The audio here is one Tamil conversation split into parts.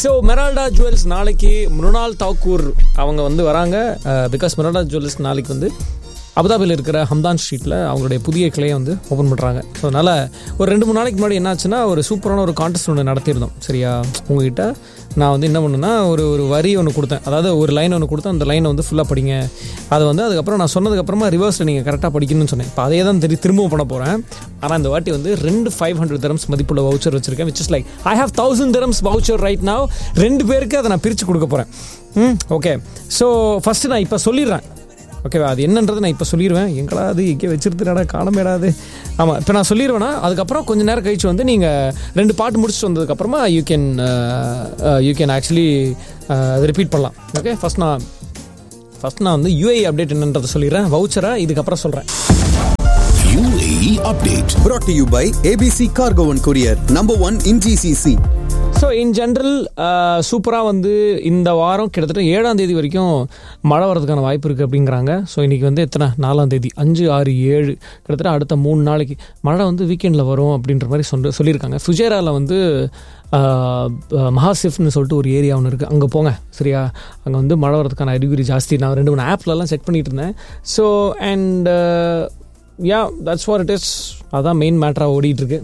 ஸோ மெரால்டா ஜுவல்ஸ் நாளைக்கு மிருனால் தாக்கூர் அவங்க வந்து வராங்க. பிகாஸ் மெரால்டா ஜுவல்ஸ் நாளைக்கு வந்து அபுதாபியில் இருக்கிற ஹம்தான் ஸ்ட்ரீட்டில் அவங்களுடைய புதிய கிளையை வந்து ஓப்பன் பண்ணுறாங்க. ஸோ அதனால் ஒரு 2-3 நாளைக்கு முன்னாடி என்னாச்சுன்னா ஒரு சூப்பரான ஒரு கான்டெஸ்ட் ஒன்று நடத்தியிருந்தோம். சரியா, உங்ககிட்ட நான் வந்து என்ன பண்ணுன்னா ஒரு வரி ஒன்று கொடுத்தேன். அதாவது ஒரு லைன் ஒன்று கொடுத்தேன். அந்த லைனை வந்து ஃபுல்லாக படிங்க. அது வந்து அதுக்கப்புறம் நான் சொன்னதுக்கப்புறமா ரிவர்ஸில் நீங்கள் கரெக்டாக படிக்கணும்னு சொன்னேன். இப்போ அதே தான் திரும்பவும் பண்ண போகிறேன். ஆனால் இந்த வாட்டி வந்து 2 500 dirhams மதிப்புள்ள வவுச்சர் வச்சுருக்கேன். Which is like I have 1000 dirhams voucher right now. 2 பேருக்கு அதை நான் பிரித்து கொடுக்க போகிறேன். ஓகே, ஸோ ஃபஸ்ட்டு நான் இப்போ சொல்லிடுறேன். ஓகேவா, அது என்னன்றது நான் இப்போ சொல்லிடுவேன். எங்களா அது எங்கே வச்சிருந்துடா காணமேடாது. ஆமாம், இப்போ நான் சொல்லிடுவேன்னா அதுக்கப்புறம் கொஞ்சம் நேரம் கழிச்சு வந்து நீங்கள் 2 பாட்டு முடிச்சுட்டு வந்ததுக்கப்புறமா யூ கேன் ஆக்சுவலி அது ரிப்பீட் பண்ணலாம். ஓகே, ஃபஸ்ட் நான் வந்து UAE அப்டேட் என்னன்றதை சொல்லிடுறேன். வவுச்சரை இதுக்கப்புறம் சொல்கிறேன். UAE update brought to you by ABC Cargo and Courier, number 1 in GCC. So in general சூப்பராக வந்து இந்த வாரம் கிட்டத்தட்ட 7ஆம் தேதி வரைக்கும் மழை வரதுக்கான வாய்ப்பு இருக்குது அப்படிங்கிறாங்க. ஸோ இன்றைக்கி வந்து எத்தனை 4ஆம் தேதி 5, 6, 7 கிட்டத்தட்ட அடுத்த 3 நாளைக்கு மழை வந்து வீக்கெண்டில் வரும் அப்படின்ற மாதிரி சொல்லியிருக்காங்க. ஃபுஜேராவில் வந்து மஹாசிஃப்னு சொல்லிட்டு ஒரு ஏரியா ஒன்று இருக்குது. அங்கே போங்க. சரியா, அங்கே வந்து மழை வரதுக்கான அறிகுறி ஜாஸ்தி. நான் 2-3 ஆப்லலாம் செக் பண்ணிட்டு இருந்தேன். So and that's what it is. அதான் மெயின் மேட்டராக ஓடிட்டுருக்கு.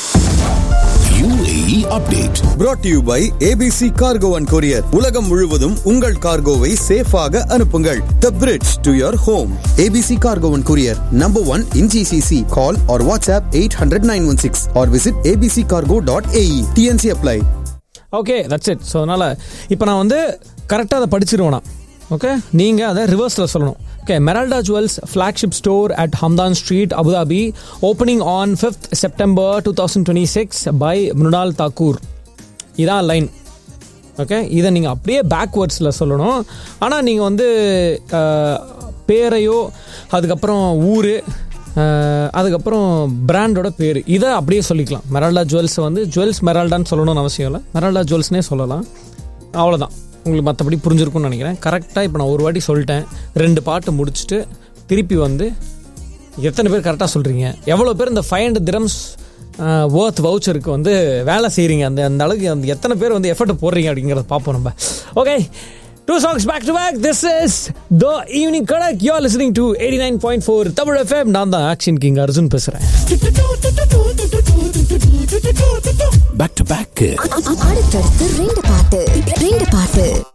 UAE update brought to you by ABC Cargo and Courier. உலகம் முழுவதும் உங்கள் கார்கோவை சேஃபாக அனுப்புங்கள். The bridge to your home. ABC Cargo and Courier, number 1 in GCC. Call or WhatsApp 800-916 or visit abccargo.ae. TNC apply. Okay, that's it. So அதனால் இப்போ நான் வந்து கரெக்டாக அதை படிச்சிருவேனா. ஓகே, நீங்கள் அதை ரிவர்ஸில் சொல்லணும். Okay, Meralda Jewels flagship store at Hamdan Street, Abu Dhabi, opening on 5th September 2026 by Mrunal Thakur. இதான் லைன். ஓகே, இதை நீங்கள் அப்படியே பேக்வேர்ட்ஸில் சொல்லணும். ஆனால் நீங்கள் வந்து பேரையோ அதுக்கப்புறம் ஊர் அதுக்கப்புறம் பிராண்டோட பேர் இதை அப்படியே சொல்லிக்கலாம். மெரால்டா ஜுவல்ஸை வந்து ஜுவல்ஸ் மெரால்டான்னு சொல்லணும்னு அவசியம் இல்லை. மெரால்டா ஜுவல்ஸ்னே சொல்லலாம். அவ்வளோதான். உங்களுக்கு மற்றபடி புரிஞ்சிருக்கும்னு நினைக்கிறேன். கரெக்டாக இப்போ நான் ஒரு வாட்டி சொல்லிட்டேன். 2 பாட்டு முடிச்சுட்டு திருப்பி வந்து எத்தனை பேர் கரெக்டாக சொல்கிறீங்க, எவ்வளோ பேர் இந்த 500 dirhams worth வவுச்சருக்கு வந்து வேலை செய்கிறீங்க, அந்த அளவுக்கு அந்த எத்தனை பேர் வந்து எஃபர்ட் போடுறீங்க அப்படிங்கிறத பார்ப்போம் நம்ம. Okay, 2 songs back to back. This is The Evening Kadak. You're listening to 89.4 Tamil FM. நான் தான் ஆக்ஷன் கிங் அர்ஜுன் பேசுகிறேன். Back to back. அடுத்தடுத்து 2 பாட்டு